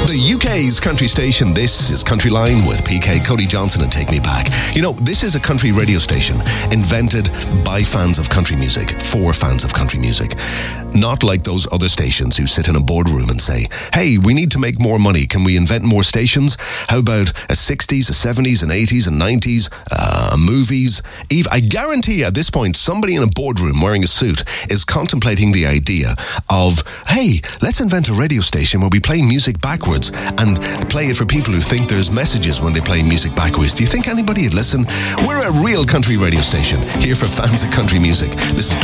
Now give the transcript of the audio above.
The UK's country station. This is Country Line with PK, Cody Johnson and Take Me Back. You know, this is a country radio station invented by fans of country music, for fans of country music. Not like those other stations who sit in a boardroom and say, hey, we need to make more money. Can we invent more stations? How about a 60s, a 70s, an 80s, and 90s, movies? I guarantee at this point, somebody in a boardroom wearing a suit is contemplating the idea of, hey, let's invent a radio station where we play music backwards and play it for people who think there's messages when they play music backwards. Do you think anybody would listen? We're a real country radio station here for fans of country music. This is